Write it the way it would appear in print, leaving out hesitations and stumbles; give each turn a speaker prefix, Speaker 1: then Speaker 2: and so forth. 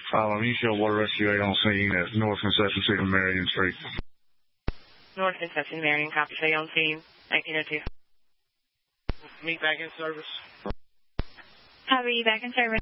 Speaker 1: East Water Rescue 8 on scene at North Conception Street and Marion Street.
Speaker 2: North Conception, Marion, copy. Stay on scene. 1902.
Speaker 3: Meet back in service.
Speaker 2: Copy, back in service.